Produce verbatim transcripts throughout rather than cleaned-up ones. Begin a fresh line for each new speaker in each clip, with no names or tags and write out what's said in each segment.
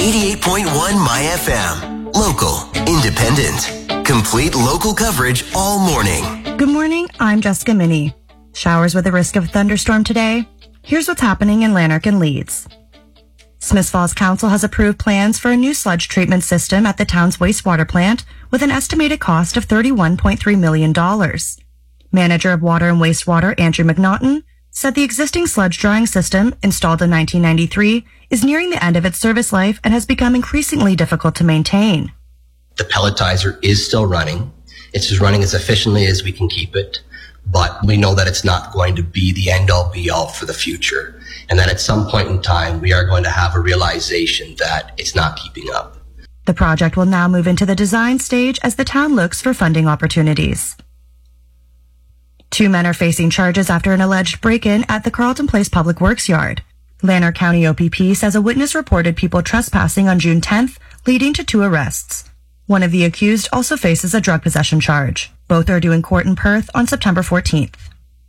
eighty-eight point one My F M. Local, independent, complete local coverage all morning.
Good morning, I'm Jessica Minnie. Showers with a risk of thunderstorm today. Here's what's happening in Lanark and Leeds. Smiths Falls Council has approved plans for a new sludge treatment system at the town's wastewater plant with an estimated cost of thirty-one point three million dollars. Manager of Water and Wastewater Andrew McNaughton said the existing sludge drying system, installed in nineteen ninety-three, is nearing the end of its service life and has become increasingly difficult to maintain.
The pelletizer is still running. It's just running as efficiently as we can keep it, but we know that it's not going to be the end-all be-all for the future, and that at some point in time we are going to have a realization that it's not keeping up.
The project will now move into the design stage as the town looks for funding opportunities. Two men are facing charges after an alleged break-in at the Carleton Place Public Works Yard. Lanark County O P P says a witness reported people trespassing on June tenth, leading to two arrests. One of the accused also faces a drug possession charge. Both are due in court in Perth on September fourteenth.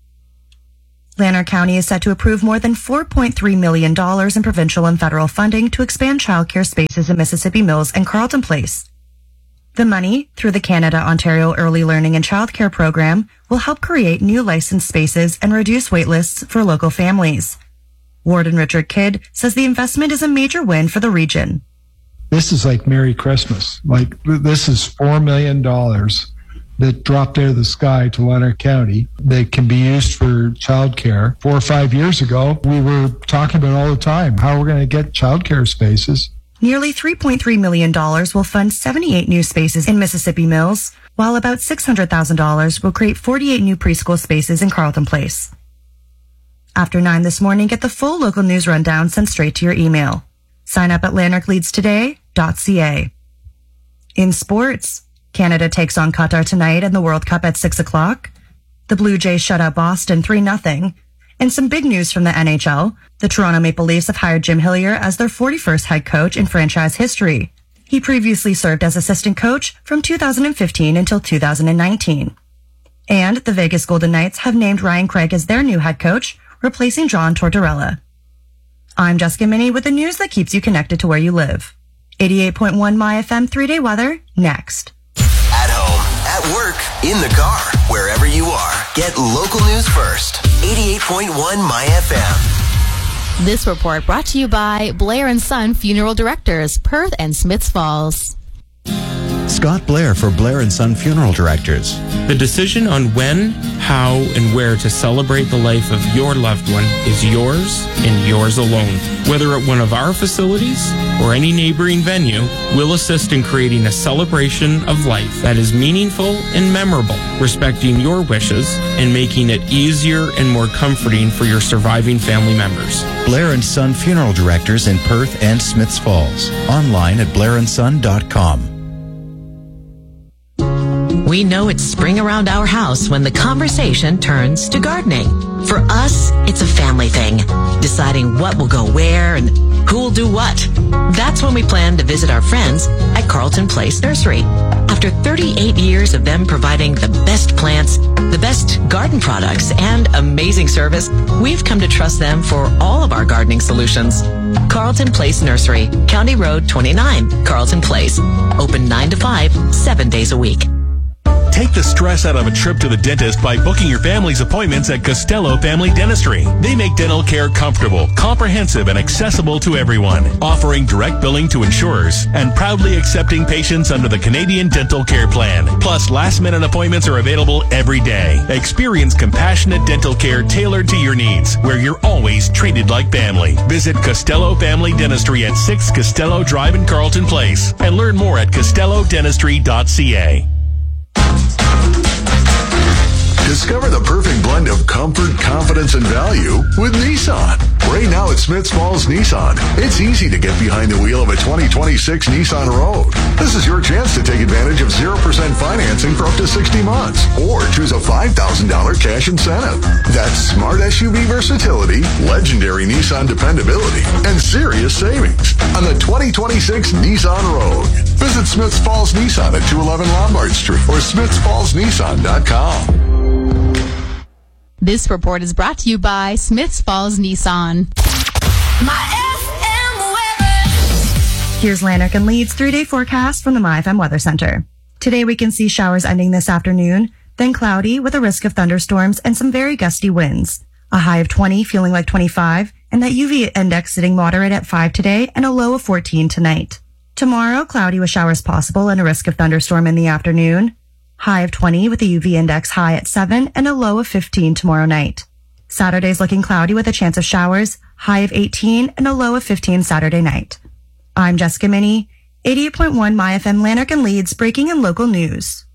Lanark County is set to approve more than four point three million dollars in provincial and federal funding to expand childcare spaces in Mississippi Mills and Carleton Place. The money, through the Canada-Ontario Early Learning and Childcare Program, will help create new licensed spaces and reduce waitlists for local families. Warden Richard Kidd says the investment is a major win for the region.
This is like Merry Christmas. Like, this is four million dollars that dropped out of the sky to Lanark County that can be used for childcare. Four or five years ago, we were talking about all the time how we're going to get childcare spaces.
Nearly three point three million dollars will fund seventy-eight new spaces in Mississippi Mills, while about six hundred thousand dollars will create forty-eight new preschool spaces in Carleton Place. After nine this morning, get the full local news rundown sent straight to your email. Sign up at lanark leads today dot c a. In sports, Canada takes on Qatar tonight in the World Cup at six o'clock. The Blue Jays shut out Boston three nothing. And some big news from the N H L. The Toronto Maple Leafs have hired Jim Hillier as their forty-first head coach in franchise history. He previously served as assistant coach from two thousand fifteen until two thousand nineteen. And the Vegas Golden Knights have named Ryan Craig as their new head coach, replacing John Tortorella. I'm Jessica Minnie with the news that keeps you connected to where you live. eighty-eight point one My F M three-day weather, next.
At home, at work, in the car, wherever you are, get local news first. eighty-eight point one My F M.
This report brought to you by Blair and Son Funeral Directors, Perth and Smiths Falls.
Scott Blair for Blair and Son Funeral Directors.
The decision on when, how, and where to celebrate the life of your loved one is yours and yours alone. Whether at one of our facilities or any neighboring venue, we'll assist in creating a celebration of life that is meaningful and memorable, respecting your wishes and making it easier and more comforting for your surviving family members.
Blair and Son Funeral Directors in Perth and Smiths Falls. Online at blair and son dot com.
We know it's spring around our house when the conversation turns to gardening. For us, it's a family thing, deciding what will go where and who'll do what. That's when we plan to visit our friends at Carleton Place Nursery. After thirty-eight years of them providing the best plants, the best garden products, and amazing service, we've come to trust them for all of our gardening solutions. Carleton Place Nursery, County Road twenty-nine, Carleton Place. Open nine to five, seven days a week.
Take the stress out of a trip to the dentist by booking your family's appointments at Costello Family Dentistry. They make dental care comfortable, comprehensive, and accessible to everyone, offering direct billing to insurers and proudly accepting patients under the Canadian Dental Care Plan. Plus, last-minute appointments are available every day. Experience compassionate dental care tailored to your needs, where you're always treated like family. Visit Costello Family Dentistry at six Costello Drive in Carleton Place and learn more at costello dentistry dot c a.
Discover the perfect blend of comfort, confidence, and value with Nissan. Right now at Smiths Falls Nissan, it's easy to get behind the wheel of a twenty twenty-six Nissan Rogue. This is your chance to take advantage of zero percent financing for up to sixty months, or choose a five thousand dollars cash incentive. That's smart S U V versatility, legendary Nissan dependability, and serious savings on the twenty twenty-six Nissan Rogue. Visit Smiths Falls Nissan at two eleven Lombard Street or smiths falls nissan dot com.
This report is brought to you by Smiths Falls Nissan.
My F M weather.
Here's Lanark and Leeds three-day forecast from the MyFM Weather Center. Today we can see showers ending this afternoon, then cloudy with a risk of thunderstorms and some very gusty winds. A high of twenty, feeling like twenty-five, and that U V index sitting moderate at five today and a low of fourteen tonight. Tomorrow, cloudy with showers possible and a risk of thunderstorm in the afternoon. High of twenty with a U V index high at seven and a low of fifteen tomorrow night. Saturday's looking cloudy with a chance of showers, high of eighteen and a low of fifteen Saturday night. I'm Jessica Minnie, eighty-eight point one MyFM Lanark and Leeds, breaking in local news.